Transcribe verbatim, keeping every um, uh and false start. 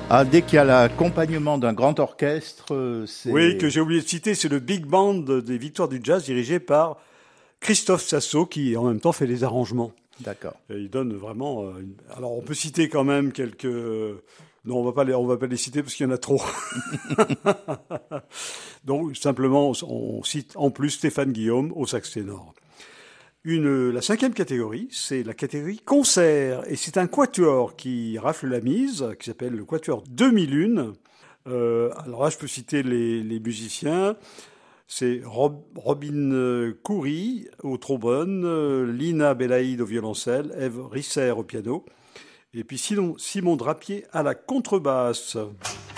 Ah, dès qu'il y a l'accompagnement d'un grand orchestre, c'est... Oui, que j'ai oublié de citer, c'est le Big Band des Victoires du Jazz dirigé par Christophe Sasso qui en même temps fait les arrangements. D'accord. Et il donne vraiment... euh, une- Alors on peut citer quand même quelques... Non, on va pas les, on va pas les citer parce qu'il y en a trop. Donc simplement, on cite en plus Stéphane Guillaume au sax ténor. Une, la cinquième catégorie, c'est la catégorie concert. Et c'est un quatuor qui rafle la mise, qui s'appelle le quatuor deux mille un. Euh, alors là, je peux citer les, les musiciens. C'est Rob, Robin Coury au trombone, euh, Lina Belaïd au violoncelle, Ève Risser au piano, et puis Simon, Simon Drapier à la contrebasse.